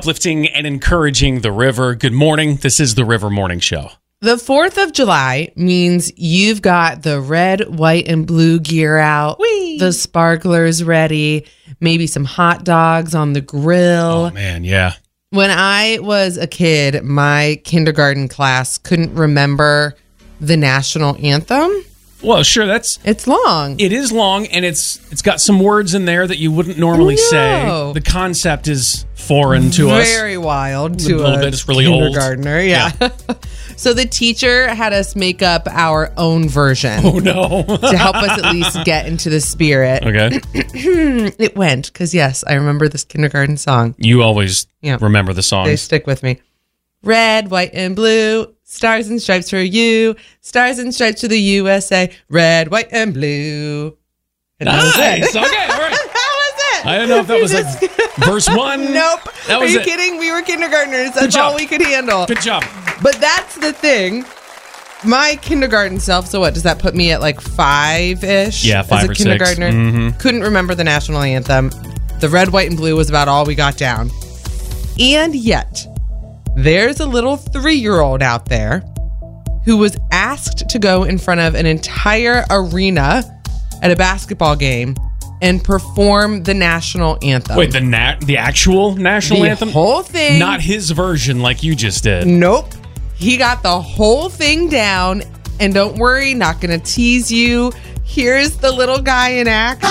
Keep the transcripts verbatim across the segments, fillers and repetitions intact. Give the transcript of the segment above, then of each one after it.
uplifting and encouraging the river. Good morning. This is the River Morning Show. The fourth of July means you've got the red, white, and blue gear out, Whee! The sparklers ready, maybe some hot dogs on the grill. Oh, man, yeah. When I was a kid, my kindergarten class couldn't remember the national anthem. Well, sure, that's... It's long. It is long, and it's it's got some words in there that you wouldn't normally No. say. The concept is foreign to us. Very wild to A little a bit. It's really old. kindergartner. Yeah. So the teacher had us make up our own version Oh, no. to help us at least get into the spirit. Okay. It went, because yes, I remember this kindergarten song. You always Yeah. remember the They songs. stick with me. Red, white, and blue. Stars and stripes for you. Stars and stripes for the U S A. Red, white, and blue. And that was it. Nice. Okay, all right. That was it. I don't know if that was like verse one. Nope. That Are was you it. kidding? We were kindergartners. That's job. all we could handle. Good job. But that's the thing. My kindergarten self, so what, does that put me at like five-ish? Yeah, five as a or six. kindergartner? Mhm. Couldn't remember the national anthem. The red, white, and blue was about all we got down. And yet, there's a little three-year-old out there who was asked to go in front of an entire arena at a basketball game and perform the national anthem. Wait, the na- the actual national the anthem? whole thing. Not his version like you just did. Nope. He got the whole thing down. And don't worry, not going to tease you. Here's the little guy in action.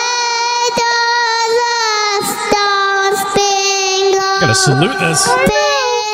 Gotta salute this.